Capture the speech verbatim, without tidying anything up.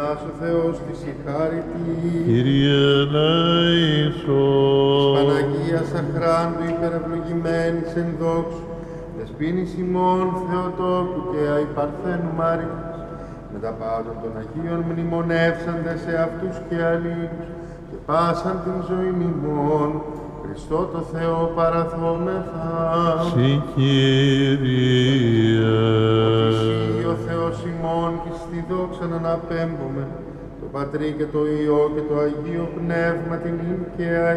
εμάς ο Θεός της η χάρητη. Κύριε ελέησον. Της Παναγίας αχράντου υπερευλογημένης εν δόξου, δεσποίνης ημών Θεοτόκου και αϊπαρθένου Μαρίας, με τα πάντων των Αγίων μνημονεύσαντες σε αυτούς και αλλήλους, και πάσαν την ζωή ημών, Χριστό το Θεό παραθόμεθα. Συ Κύριε. Ότι Συ ο Θεός ημών και στη δόξα να αναπέμπομε, το Πατρί και το Υιό και το Αγίο Πνεύμα την ίν και